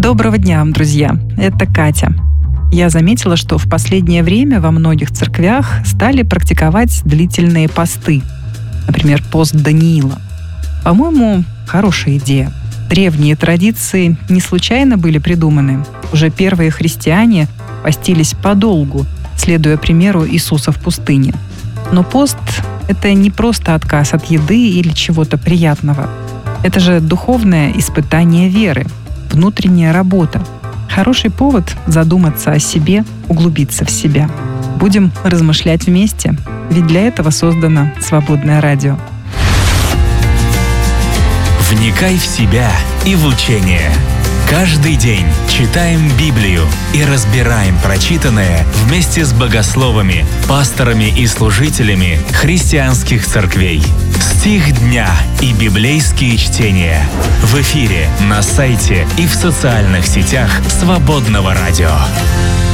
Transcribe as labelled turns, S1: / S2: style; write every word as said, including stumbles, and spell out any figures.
S1: Доброго дня, друзья! Это Катя. Я заметила, что в последнее время во многих церквях стали практиковать длительные посты. Например, пост Даниила. По-моему, хорошая идея. Древние традиции не случайно были придуманы. Уже первые христиане постились подолгу, следуя примеру Иисуса в пустыне. Но пост — это не просто отказ от еды или чего-то приятного. Это же духовное испытание веры, внутренняя работа. Хороший повод задуматься о себе, углубиться в себя. Будем размышлять вместе, ведь для этого создано «Свободное радио».
S2: Вникай в себя и в учение. Каждый день читаем Библию и разбираем прочитанное вместе с богословами, пасторами и служителями христианских церквей. Стих дня и библейские чтения в эфире, на сайте и в социальных сетях Свободного радио.